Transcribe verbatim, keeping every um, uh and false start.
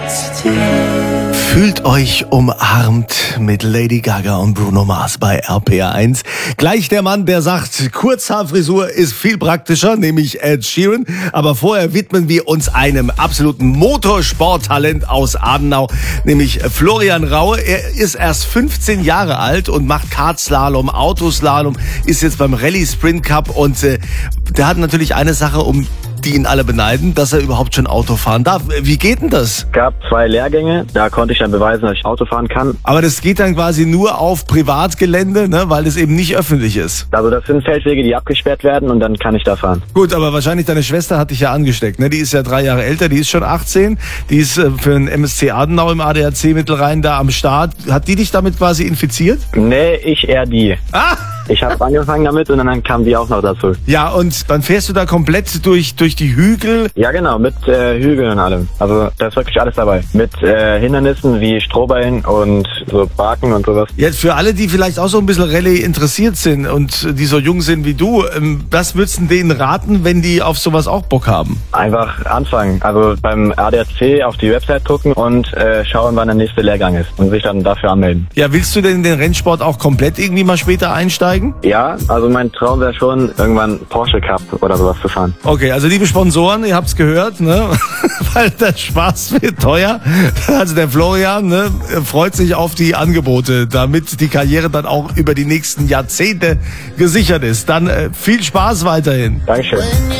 Fühlt euch umarmt mit Lady Gaga und Bruno Mars bei R P R eins. Gleich der Mann, der sagt, Kurzhaarfrisur ist viel praktischer, nämlich Ed Sheeran. Aber vorher widmen wir uns einem absoluten Motorsporttalent aus Adenau, nämlich Florian Raue. Er ist erst fünfzehn Jahre alt und macht Kartslalom, Autoslalom, ist jetzt beim Rallye Sprint Cup und äh, der hat natürlich eine Sache, um die ihn alle beneiden, dass er überhaupt schon Auto fahren darf. Wie geht denn das? Es gab zwei Lehrgänge, da konnte ich dann beweisen, dass ich Auto fahren kann. Aber das geht dann quasi nur auf Privatgelände, ne, weil es eben nicht öffentlich ist. Also das sind Feldwege, die abgesperrt werden und dann kann ich da fahren. Gut, aber wahrscheinlich deine Schwester hat dich ja angesteckt, ne? Die ist ja drei Jahre älter, die ist schon achtzehn, die ist äh, für den M S C Adenau im A D A C Mittelrhein da am Start. Hat die dich damit quasi infiziert? Nee, ich eher die. Ah! Ich habe angefangen damit und dann kam die auch noch dazu. Ja, und dann fährst du da komplett durch durch die Hügel? Ja, genau, mit äh, Hügeln und allem. Also da ist wirklich alles dabei. Mit äh, Hindernissen wie Strohballen und so Baken und sowas. Jetzt für alle, die vielleicht auch so ein bisschen Rallye interessiert sind und die so jung sind wie du, ähm, was würdest du denen raten, wenn die auf sowas auch Bock haben? Einfach anfangen. Also beim A D A C auf die Website gucken und äh, schauen, wann der nächste Lehrgang ist und sich dann dafür anmelden. Ja, willst du denn in den Rennsport auch komplett irgendwie mal später einsteigen? Ja, also mein Traum wäre schon, irgendwann Porsche Cup oder sowas zu fahren. Okay, also liebe Sponsoren, ihr habt's gehört, ne? Weil der Spaß wird teuer. Also der Florian, ne, freut sich auf die Angebote, damit die Karriere dann auch über die nächsten Jahrzehnte gesichert ist. Dann äh, viel Spaß weiterhin. Dankeschön.